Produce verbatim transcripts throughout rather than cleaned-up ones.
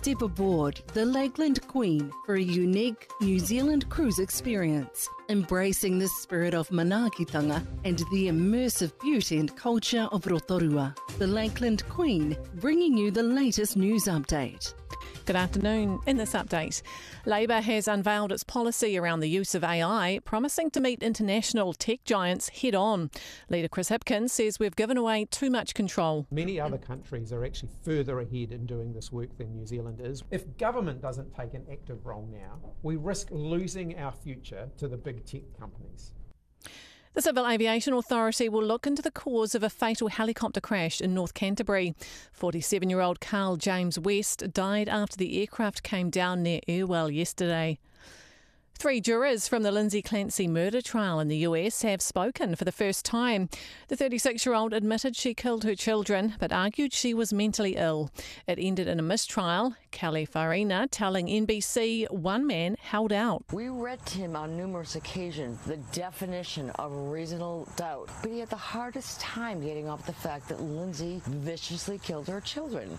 Step aboard the Lakeland Queen for a unique New Zealand cruise experience, embracing the spirit of manaakitanga and the immersive beauty and culture of Rotorua. The Lakeland Queen, bringing you the latest news update. Good afternoon. In this update, Labour has unveiled its policy around the use of A I, promising to meet international tech giants head-on. Leader Chris Hipkins says we've given away too much control. Many other countries are actually further ahead in doing this work than New Zealand is. If government doesn't take an active role now, we risk losing our future to the big tech companies. The Civil Aviation Authority will look into the cause of a fatal helicopter crash in North Canterbury. forty-seven-year-old Carl James West died after the aircraft came down near Irwell yesterday. Three jurors from the Lindsay Clancy murder trial in the U S have spoken for the first time. The thirty-six-year-old admitted she killed her children, but argued she was mentally ill. It ended in a mistrial. Kelly Farina telling N B C one man held out. We read to him on numerous occasions the definition of reasonable doubt, but he had the hardest time getting off the fact that Lindsay viciously killed her children.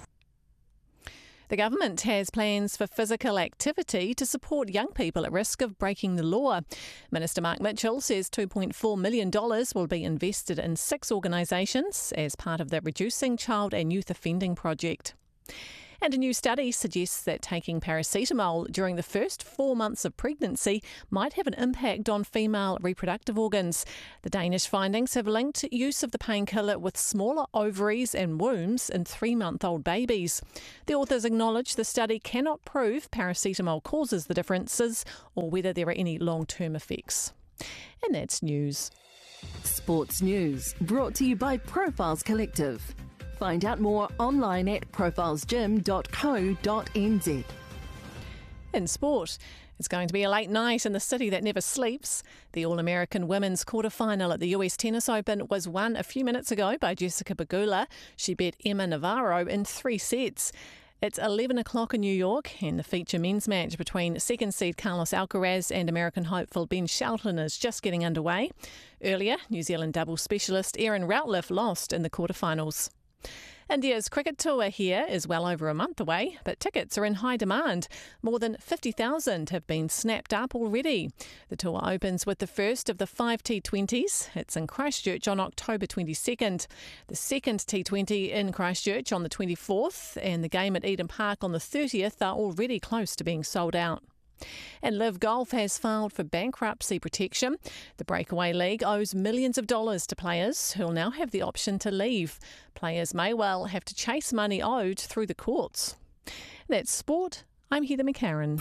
The government has plans for physical activity to support young people at risk of breaking the law. Minister Mark Mitchell says two point four million dollars will be invested in six organisations as part of the Reducing Child and Youth Offending project. And a new study suggests that taking paracetamol during the first four months of pregnancy might have an impact on female reproductive organs. The Danish findings have linked use of the painkiller with smaller ovaries and wombs in three-month-old babies. The authors acknowledge the study cannot prove paracetamol causes the differences or whether there are any long-term effects. And that's news. Sports news brought to you by Profiles Collective. Find out more online at profiles gym dot co dot n z. In sport, it's going to be a late night in the city that never sleeps. The All-American Women's quarter-final at the U S Tennis Open was won a few minutes ago by Jessica Pegula. She beat Emma Navarro in three sets. It's eleven o'clock in New York, and the feature men's match between second seed Carlos Alcaraz and American hopeful Ben Shelton is just getting underway. Earlier, New Zealand doubles specialist Erin Routliffe lost in the quarterfinals. India's cricket tour here is well over a month away, but tickets are in high demand. More than fifty thousand have been snapped up already. The tour opens with the first of the five T twenties. It's in Christchurch on October twenty-second. The second T twenty in Christchurch on the twenty-fourth, and the game at Eden Park on the thirtieth are already close to being sold out. And Live Golf has filed for bankruptcy protection. The Breakaway League owes millions of dollars to players who'll now have the option to leave. Players may well have to chase money owed through the courts. That's sport. I'm Heather McCarran.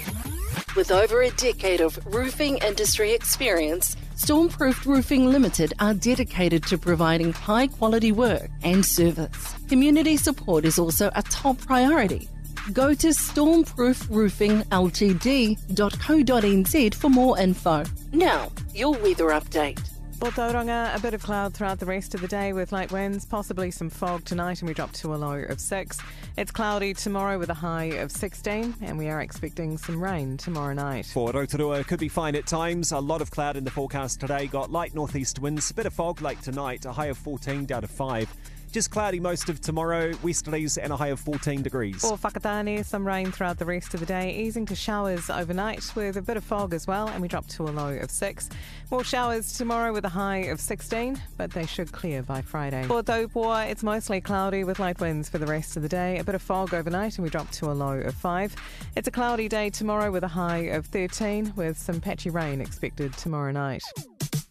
With over a decade of roofing industry experience, Stormproofed Roofing Limited are dedicated to providing high-quality work and service. Community support is also a top priority. Go to stormproof roofing l t d dot co dot n z for more info. Now, your weather update. For Tauranga, a bit of cloud throughout the rest of the day with light winds, possibly some fog tonight, and we drop to a low of six. It's cloudy tomorrow with a high of sixteen, and we are expecting some rain tomorrow night. For Rotorua, could be fine at times. A lot of cloud in the forecast today. Got light northeast winds, a bit of fog late tonight, a high of fourteen down to five. Just cloudy most of tomorrow, westerlies and a high of fourteen degrees. For Whakatane, some rain throughout the rest of the day, easing to showers overnight with a bit of fog as well, and we drop to a low of six. More showers tomorrow with a high of sixteen, but they should clear by Friday. For Taupua, it's mostly cloudy with light winds for the rest of the day, a bit of fog overnight, and we drop to a low of five. It's a cloudy day tomorrow with a high of thirteen, with some patchy rain expected tomorrow night.